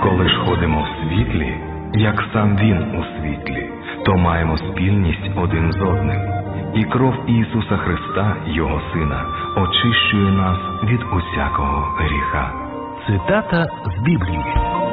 Коли ж ходимо в світлі, як сам Він у світлі, то маємо спільність один з одним. І кров Ісуса Христа, Його Сина, очищує нас від усякого гріха. Цитата з Біблії.